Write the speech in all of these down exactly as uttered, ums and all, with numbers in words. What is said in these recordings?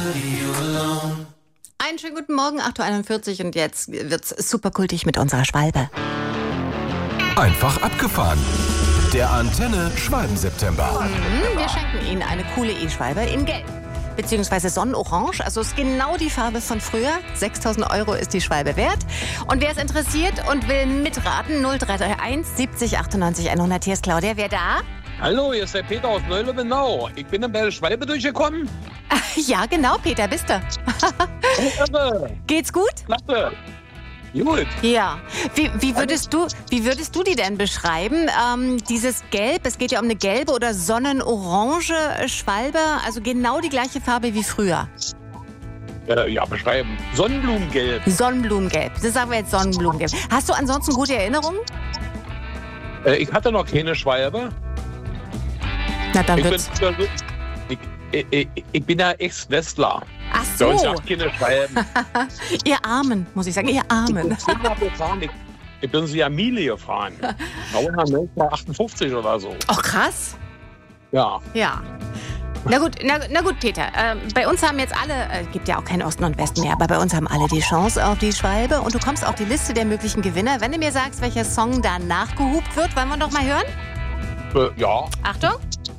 Einen schönen guten Morgen, acht Uhr einundvierzig und jetzt wird's super kultig mit unserer Schwalbe. Einfach abgefahren. Der Antenne Schwalben-September. Mhm, wir schenken Ihnen eine coole E-Schwalbe in Gelb. Beziehungsweise Sonnenorange, also ist genau die Farbe von früher. sechstausend Euro ist die Schwalbe wert. Und wer es interessiert und will mitraten, null drei drei eins siebzig achtundneunzig hundert. Hier ist Claudia, wer da? Hallo, hier ist der Peter aus Neulebenau. Ich bin in der Schwalbe durchgekommen. Ja, genau, Peter, bist du. Geht's gut? Klasse. Gut. Ja. Wie, wie, würdest du, wie würdest du die denn beschreiben? Ähm, dieses Gelb, es geht ja um eine gelbe oder sonnenorange Schwalbe, also genau die gleiche Farbe wie früher. Äh, ja, beschreiben. Sonnenblumengelb. Sonnenblumengelb. Das sagen wir jetzt Sonnenblumengelb. Hast du ansonsten gute Erinnerungen? Äh, ich hatte noch keine Schwalbe. Na, dann Ich bin, wird's. ich, ich, ich, ich bin ja Ex-Westler. Ach Bei uns so. ja keine Schwalben. Ihr Armen, muss ich sagen, ihr Armen. Ich bin mal gefahren. Ich, ich bin sie ja Miele gefahren. neunzehnhundertachtundfünfzig oder so. Oh, krass. Ja. Ja. Na gut, na, na gut, Peter. Äh, bei uns haben jetzt alle, es äh, gibt ja auch keinen Osten und Westen mehr, aber bei uns haben alle die Chance auf die Schwalbe und du kommst auf die Liste der möglichen Gewinner. Wenn du mir sagst, welcher Song da nachgehupt wird, wollen wir doch mal hören? Äh, ja. Achtung.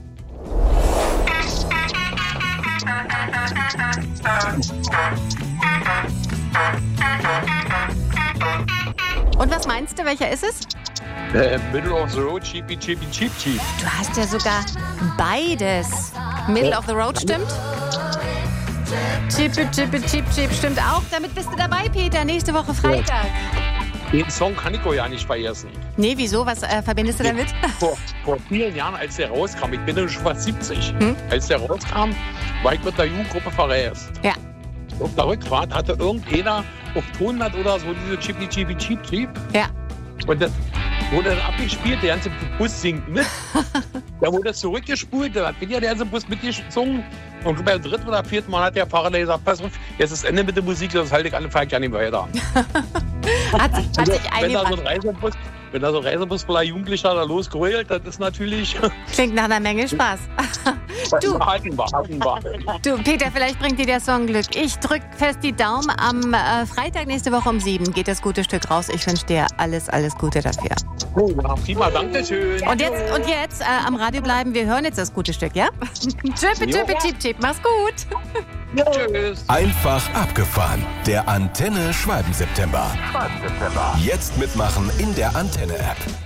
Und was meinst du, welcher ist es? Äh, Middle of the Road, Cheapy, Cheapy, Cheap, Cheap. Du hast ja sogar beides. Middle of the Road stimmt? Cheap, cheap, cheap, cheap stimmt auch. Damit bist du dabei, Peter. Nächste Woche Freitag. Den Song kann ich auch ja nicht vergessen. Nee, wieso? Was äh, verbindest du damit? Vor, vor vielen Jahren, als der rauskam, ich bin ja schon fast siebzig, Hm? als der rauskam, war ich mit der Jugendgruppe verreist. Ja. Auf der Rückfahrt hatte irgendeiner auf Tonband oder so diese Chippy Chippy Cheap Cheap. Ja. Und das wurde dann abgespielt, der ganze Bus singt mit. Da wurde das zurückgespult, da hat wieder der ganze Bus mitgesungen. Und beim dritten oder vierten Mal hat der Fahrer gesagt, pass auf, jetzt ist Ende mit der Musik, das halte ich alle Fall ja nicht weiter. Hat sich, hat sich wenn, da so ein eingebrannt. Reisebus, wenn da so ein Reisebus voller Jugendlicher da losgeheult, das ist natürlich... Klingt nach einer Menge Spaß. Du. Hatten wir, hatten wir. Du, Peter, vielleicht bringt dir der Song Glück. Ich drück fest die Daumen. Am äh, Freitag nächste Woche um sieben geht das gute Stück raus. Ich wünsche dir alles, alles Gute dafür. Oh, ja, prima, danke schön. Und jetzt, und jetzt äh, am Radio bleiben. Wir hören jetzt das gute Stück, ja? Chippe, chippe, chip, chip. Mach's gut. Tschüss. Einfach abgefahren. Der Antenne Schwalben-September. Jetzt mitmachen in der Antenne-App.